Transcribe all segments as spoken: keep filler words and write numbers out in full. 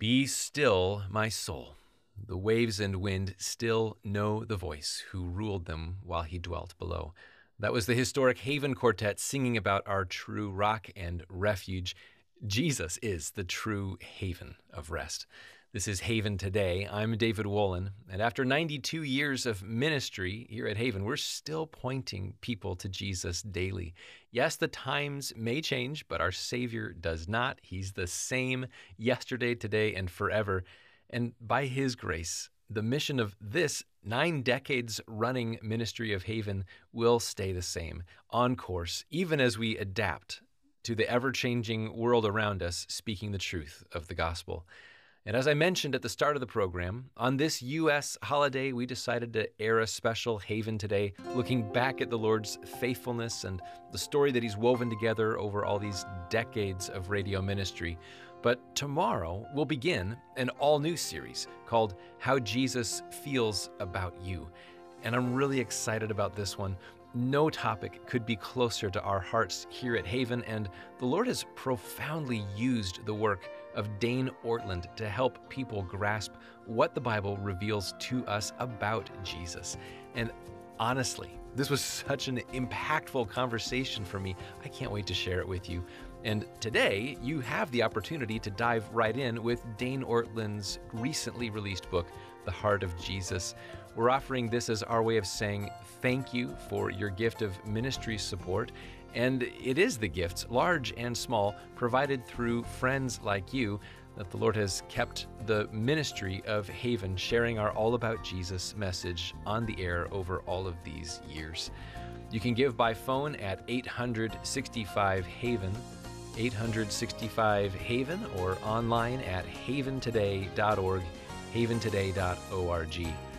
Be still, my soul. The waves and wind still know the voice who ruled them while he dwelt below. That was the historic Haven Quartet singing about our true rock and refuge. Jesus is the true haven of rest. This is Haven Today. I'm David Wolin, and after ninety-two years of ministry here at Haven, we're still pointing people to Jesus daily. Yes, the times may change, but our Savior does not. He's the same yesterday, today, and forever. And by His grace, the mission of this nine decades running ministry of Haven will stay the same, on course, even as we adapt to the ever-changing world around us, speaking the truth of the gospel. And as I mentioned at the start of the program, on this U S holiday, we decided to air a special Haven Today, looking back at the Lord's faithfulness and the story that He's woven together over all these decades of radio ministry. But tomorrow, we'll begin an all-new series called How Jesus Feels About You. And I'm really excited about this one. No topic could be closer to our hearts here at Haven, and the Lord has profoundly used the work of Dane Ortland to help people grasp what the Bible reveals to us about Jesus. And honestly, this was such an impactful conversation for me. I can't wait to share it with you. And today, you have the opportunity to dive right in with Dane Ortland's recently released book, The Heart of Jesus. We're offering this as our way of saying thank you for your gift of ministry support. And it is the gifts, large and small, provided through friends like you, that the Lord has kept the ministry of Haven sharing our All About Jesus message on the air over all of these years. You can give by phone at eight hundred sixty-five Haven, eight hundred sixty-five Haven, or online at haven today dot org, haven today dot org.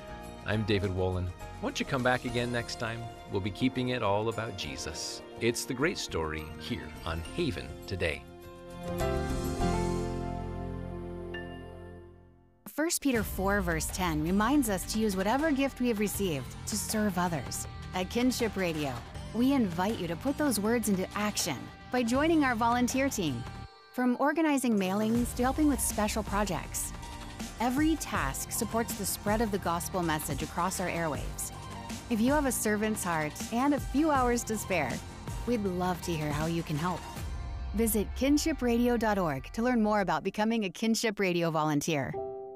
I'm David Wolin. Won't you come back again next time? We'll be keeping it all about Jesus. It's the great story here on Haven Today. First Peter four, verse ten reminds us to use whatever gift we have received to serve others. At Kinship Radio, we invite you to put those words into action by joining our volunteer team. From organizing mailings to helping with special projects, every task supports the spread of the gospel message across our airwaves. If you have a servant's heart and a few hours to spare, we'd love to hear how you can help. Visit kinship radio dot org to learn more about becoming a Kinship Radio volunteer.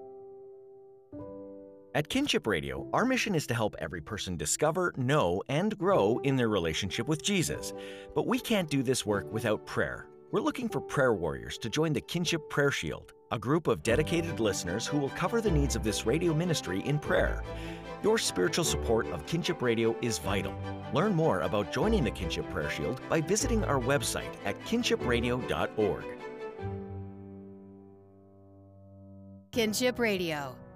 At Kinship Radio, our mission is to help every person discover, know, and grow in their relationship with Jesus. But we can't do this work without prayer. We're looking for prayer warriors to join the Kinship Prayer Shield, a group of dedicated listeners who will cover the needs of this radio ministry in prayer. Your spiritual support of Kinship Radio is vital. Learn more about joining the Kinship Prayer Shield by visiting our website at kinship radio dot org. Kinship Radio.